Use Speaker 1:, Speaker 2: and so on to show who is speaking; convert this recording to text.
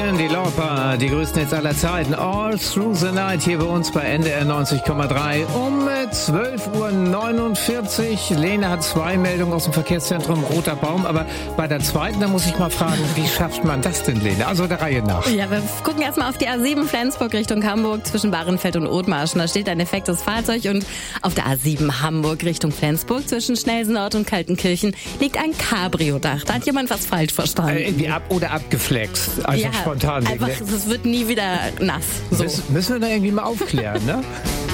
Speaker 1: Cyndi Lauper, die größten Hits aller Zeiten. All Through the Night hier bei uns bei NDR 90,3 um 12.49 Uhr. Lene hat 2 Meldungen aus dem Verkehrszentrum Roter Baum, aber bei der zweiten, da muss ich mal fragen, wie schafft man das denn, Lene? Also der Reihe nach.
Speaker 2: Ja, wir gucken erstmal auf die A7 Flensburg Richtung Hamburg zwischen Bahrenfeld und Othmarschen. Da steht ein defektes Fahrzeug und auf der A7 Hamburg Richtung Flensburg zwischen Schnellsnord und Kaltenkirchen liegt ein Cabrio-Dach. Da hat jemand was falsch verstanden.
Speaker 1: Irgendwie abgeflext. Einfach
Speaker 2: ja,
Speaker 1: spontan.
Speaker 2: Einfach, es wird nie wieder nass. So.
Speaker 1: Müssen wir da irgendwie mal aufklären, ne?